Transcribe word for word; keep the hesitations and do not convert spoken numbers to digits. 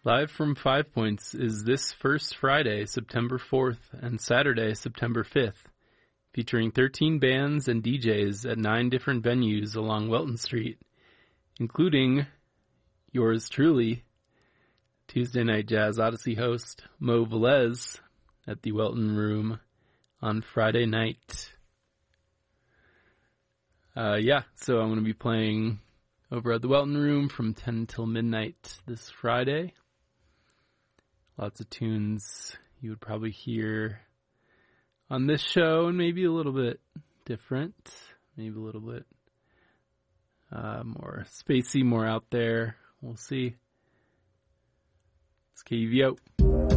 Live from Five Points is this first Friday, September fourth, and Saturday, September fifth, featuring thirteen bands and D Js at nine different venues along Welton Street, including yours truly, Tuesday Night Jazz Odyssey host Mo Velez at the Welton Room on Friday night. Uh, yeah, so I'm going to be playing over at the Welton Room from ten till midnight this Friday. Lots of tunes you would probably hear on this show, and maybe a little bit different, maybe a little bit uh, more spacey, more out there. We'll see. It's K U V O.